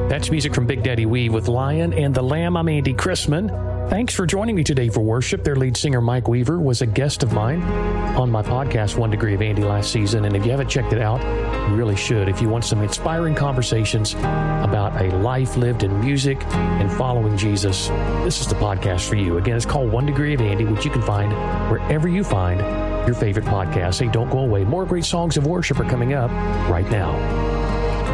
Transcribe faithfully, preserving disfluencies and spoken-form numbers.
That's music from Big Daddy Weave with Lion and the Lamb. I'm Andy Chrisman. Thanks for joining me today for worship. Their lead singer, Mike Weaver, was a guest of mine on my podcast, One Degree of Andy, last season. And if you haven't checked it out, you really should. If you want some inspiring conversations about a life lived in music and following Jesus, this is the podcast for you. Again, it's called One Degree of Andy, which you can find wherever you find your favorite podcasts. Hey, don't go away. More great songs of worship are coming up right now.